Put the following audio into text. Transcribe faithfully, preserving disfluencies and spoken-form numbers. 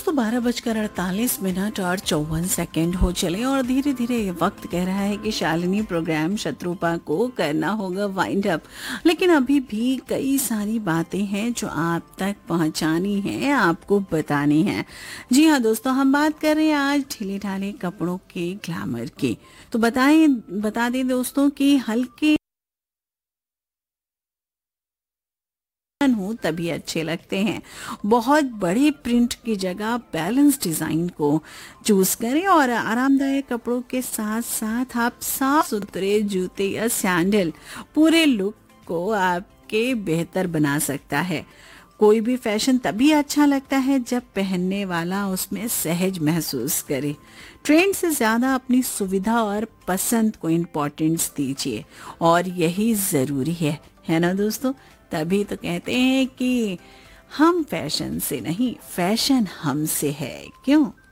दोस्तों बारह बजकर अड़तालीस मिनट और चौवन सेकेंड हो चले और धीरे धीरे ये वक्त कह रहा है कि शालिनी प्रोग्राम शत्रुपा को करना होगा वाइंड अप। लेकिन अभी भी कई सारी बातें हैं जो आप तक पहुंचानी है, आपको बतानी है। जी हाँ दोस्तों, हम बात कर रहे हैं आज ढीले ढाले कपड़ों के ग्लैमर की। तो बताएं बता दें दोस्तों कि हल्के हो तभी अच्छे लगते हैं। बहुत बड़े प्रिंट की जगह बैलेंस डिजाइन को चूज करें और आरामदायक कपड़ों के साथ साथ आप साफ सुथरे जूते या सैंडल पूरे लुक को आपके बेहतर बना सकता है। कोई भी फैशन तभी अच्छा लगता है जब पहनने वाला उसमें सहज महसूस करे। ट्रेंड से ज्यादा अपनी सुविधा और पसंद को इम्पोर्टेंस दीजिए और यही जरूरी है है ना दोस्तों। तभी तो कहते हैं कि हम फैशन से नहीं, फैशन हमसे है। क्यों?